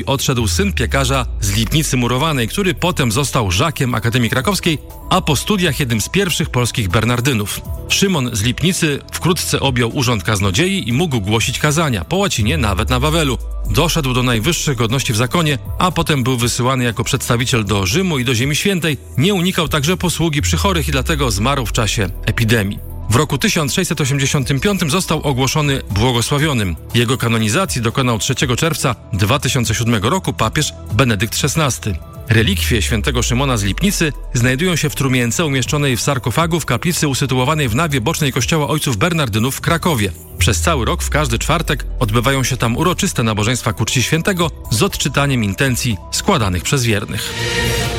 odszedł syn piekarza z Lipnicy Murowanej, który potem został żakiem Akademii Krakowskiej, a po studiach jednym z pierwszych polskich bernardynów. Szymon z Lipnicy wkrótce objął urząd kaznodziei i mógł głosić kazania, po łacinie nawet na Wawelu. Doszedł do najwyższych godności w zakonie, a potem był wysyłany jako przedstawiciel do Rzymu i do Ziemi Świętej. Nie unikał także posługi przy chorych i dlatego zmarł w czasie epidemii. W roku 1685 został ogłoszony błogosławionym. Jego kanonizacji dokonał 3 czerwca 2007 roku papież Benedykt XVI. Relikwie świętego Szymona z Lipnicy znajdują się w trumience umieszczonej w sarkofagu w kaplicy usytuowanej w nawie bocznej kościoła ojców Bernardynów w Krakowie. Przez cały rok w każdy czwartek odbywają się tam uroczyste nabożeństwa ku czci świętego z odczytaniem intencji składanych przez wiernych.